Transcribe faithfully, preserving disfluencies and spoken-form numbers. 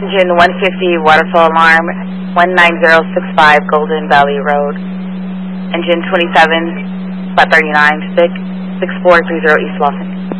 Engine one fifty, waterfall alarm, one nine zero six five Golden Valley Road. Engine twenty-seven, flat thirty-nine, stick, six four three zero East Lawson.